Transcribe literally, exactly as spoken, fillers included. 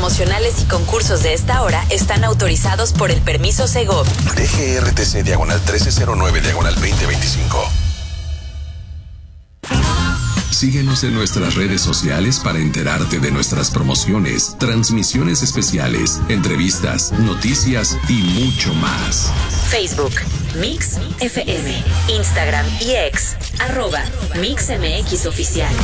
promocionales y concursos de esta hora están autorizados por el permiso Segov. D G R T C diagonal trece cero nueve diagonal veinte veinticinco. Síguenos en nuestras redes sociales para enterarte de nuestras promociones, transmisiones especiales, entrevistas, noticias y mucho más. Facebook, Mix F M, Instagram y X, arroba Mix M X Oficial.